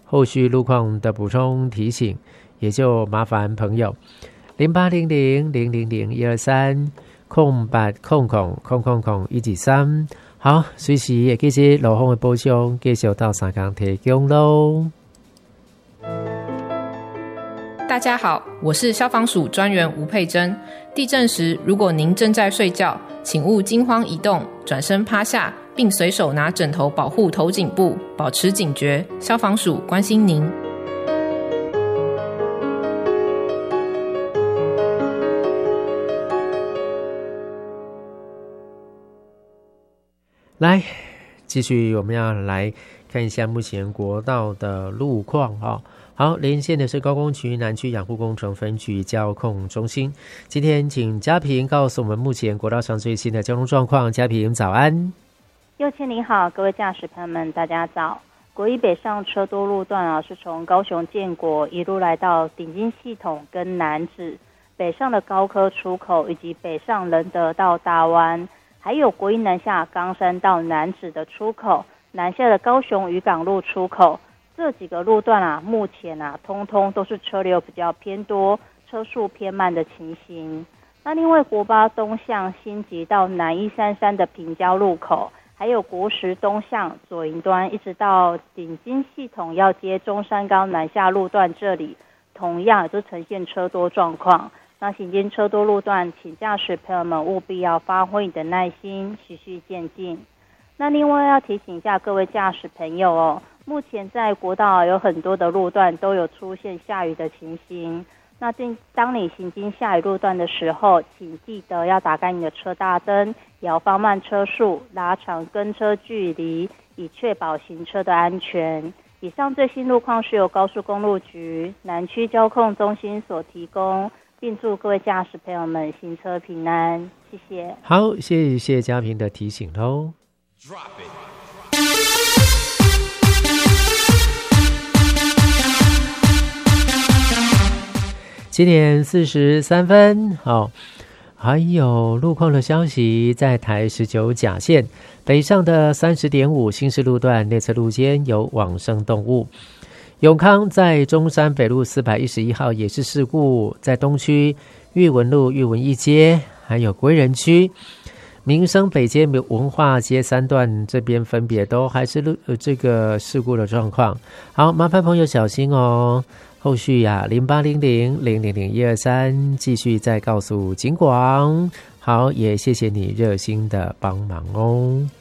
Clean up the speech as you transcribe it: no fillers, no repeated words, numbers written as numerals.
后续路况的补充提醒，也就麻烦朋友0800-001230800-123，好，随时也继续路况的补充，继续到3天提供咯。 大家好，我是消防署专员吴佩珍。地震时，如果您正在睡觉，请勿惊慌移动，转身趴下，并随手拿枕头保护头颈部，保持警觉。消防署关心您。 来，继续我们要来看一下目前国道的路况啊。好，连线的是高工区南区养护工程分局交控中心。今天请嘉平告诉我们目前国道上最新的交通状况。嘉平早安。 佑谦你好，各位驾驶朋友们大家早。国一北上车多路段是从高雄建国一路来到顶金系统跟南子，北上的高科出口以及北上仁德到大湾，还有国一南下冈山到南子的出口，南下的高雄渔港路出口，这几个路段目前通通都是车流比较偏多，车速偏慢的情形。那另外国八东向新集到南133的平交路口，还有国十东向左营端一直到顶金系统要接中山高南下路段，这里同样也都呈现车多状况。那行经车多路段，请驾驶朋友们务必要发挥你的耐心，循序渐进。那另外要提醒一下各位驾驶朋友目前在国道有很多的路段都有出现下雨的情形。那当你行经下雨路段的时候，请记得要打开你的车大灯，也要放慢车速，拉长跟车距离，以确保行车的安全。以上最新路况是由高速公路局南区交控中心所提供，并祝各位驾驶朋友们行车平安，谢谢。 好，谢谢嘉平的提醒咯。7点43分，好，还有路况的消息，在台19甲线北上的30.5新市路段内侧路间有往生动物。永康在中山北路411号也是事故，在东区裕文路裕文一街，还有归仁区民生北街文化街3段这边分别都还是这个事故的状况。好，麻烦朋友小心哦。后续0800-000-123继续再告诉警广。好，也谢谢你热心的帮忙哦。